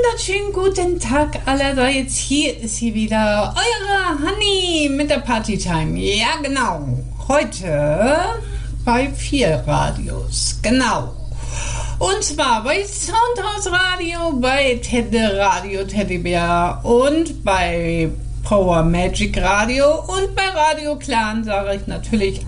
wunderschönen guten Tag allerseits. Hier ist sie wieder, eure Honey mit der Partytime. Ja, genau. Heute bei 4 Radios. Genau. Und zwar bei Soundhouse Radio, bei Radio Teddybär und bei Power Magic Radio und bei Radio Clan sage ich natürlich